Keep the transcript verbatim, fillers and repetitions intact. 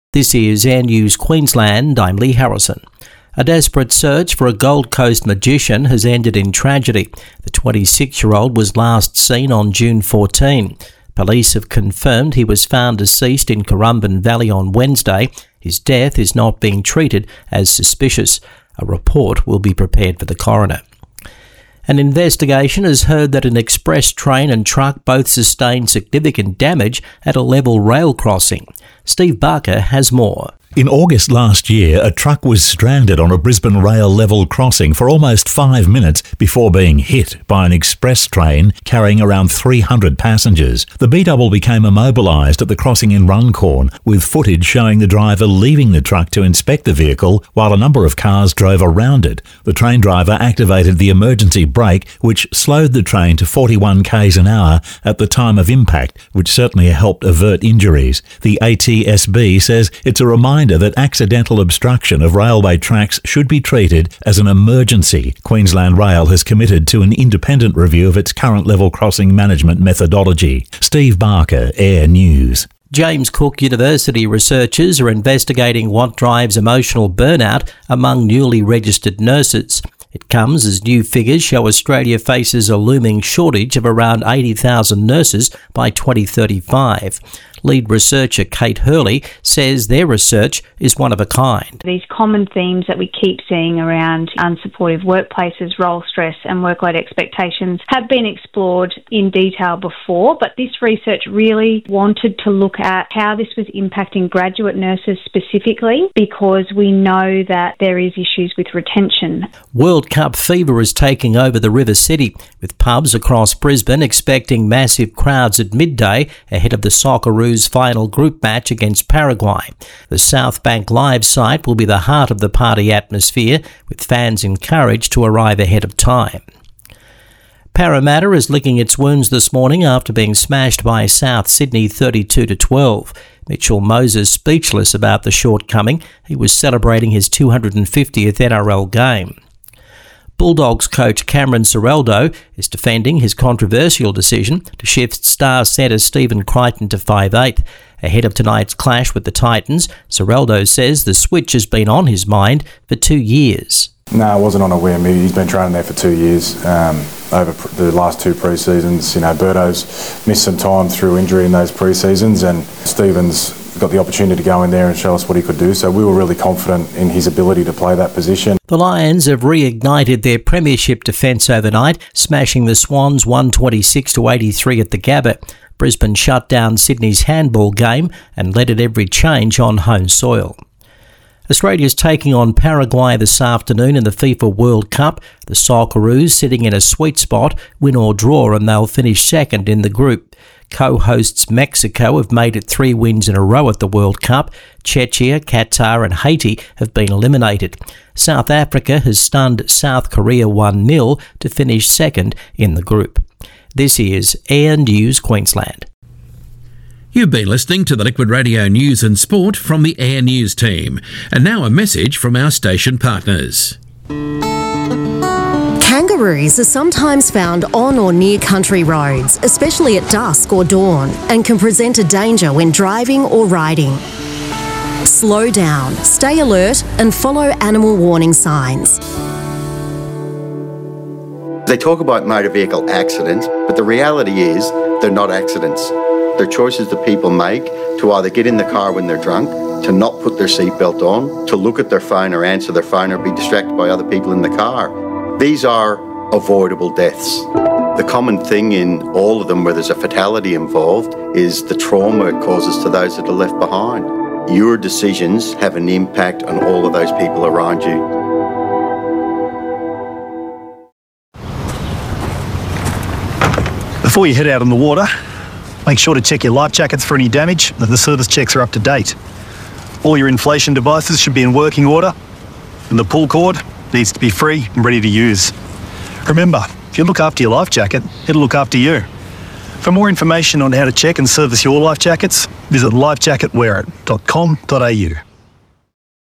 This is Air News Queensland. I'm Lee Harrison. A desperate search for a Gold Coast magician has ended in tragedy. The twenty-six-year-old was last seen on June fourteenth. Police have confirmed he was found deceased in Currumbin Valley on Wednesday. His death is not being treated as suspicious. A report will be prepared for the coroner. An investigation has heard that an express train and truck both sustained significant damage at a level rail crossing. Steve Barker has more. In August last year, a truck was stranded on a Brisbane rail level crossing for almost five minutes before being hit by an express train carrying around three hundred passengers. The B-double became immobilised at the crossing in Runcorn, with footage showing the driver leaving the truck to inspect the vehicle while a number of cars drove around it. The train driver activated the emergency brake, which slowed the train to forty-one kays an hour at the time of impact, which certainly helped avert injuries. The A T S B says it's a reminder that accidental obstruction of railway tracks should be treated as an emergency. Queensland Rail has committed to an independent review of its current level crossing management methodology. Steve Barker, Air News. James Cook University researchers are investigating what drives emotional burnout among newly registered nurses. It comes as new figures show Australia faces a looming shortage of around eighty thousand nurses by twenty thirty-five. Lead researcher Kate Hurley says their research is one of a kind. These common themes that we keep seeing around unsupportive workplaces, role stress and workload expectations have been explored in detail before, but this research really wanted to look at how this was impacting graduate nurses specifically, because we know that there is issues with retention. World Cup fever is taking over the River City, with pubs across Brisbane expecting massive crowds at midday ahead of the Socceroos final group match against Paraguay. The South Bank Live site will be the heart of the party atmosphere, with fans encouraged to arrive ahead of time. Parramatta is licking its wounds this morning after being smashed by South Sydney thirty-two to twelve. Mitchell Moses speechless about the shortcoming. He was celebrating his two hundred fiftieth N R L game. Bulldogs coach Cameron Ciraldo is defending his controversial decision to shift star centre Stephen Crichton to five eighth. Ahead of tonight's clash with the Titans, Ciraldo says the switch has been on his mind for two years. No, it wasn't on a whim. He's been training there for two years, um, over the last two pre-seasons. You know, Birdo's missed some time through injury in those pre-seasons, and Stephen's got the opportunity to go in there and show us what he could do, so we were really confident in his ability to play that position. The Lions have reignited their premiership defence overnight, smashing the Swans one twenty-six to eighty-three at the Gabba. Brisbane shut down Sydney's handball game and led at every change on home soil. Australia's taking on Paraguay this afternoon in the FIFA World Cup. The Socceroos sitting in a sweet spot, win or draw, and they'll finish second in the group. Co-hosts Mexico have made it three wins in a row at the World Cup. Czechia, Qatar and Haiti have been eliminated. South Africa has stunned South Korea one nil to finish second in the group. This is Air News Queensland. You've been listening to the Liquid Radio News and Sport from the Air News team. And now a message from our station partners. Kangaroos are sometimes found on or near country roads, especially at dusk or dawn, and can present a danger when driving or riding. Slow down, stay alert, and follow animal warning signs. They talk about motor vehicle accidents, but the reality is they're not accidents. They're choices that people make to either get in the car when they're drunk, to not put their seatbelt on, to look at their phone or answer their phone or be distracted by other people in the car. These are avoidable deaths. The common thing in all of them where there's a fatality involved is the trauma it causes to those that are left behind. Your decisions have an impact on all of those people around you. Before you head out on the water, make sure to check your life jackets for any damage and that the service checks are up to date. All your inflation devices should be in working order, and the pull cord needs to be free and ready to use. Remember, if you look after your life jacket, it'll look after you. For more information on how to check and service your life jackets, visit life jacket wear it dot com dot a u.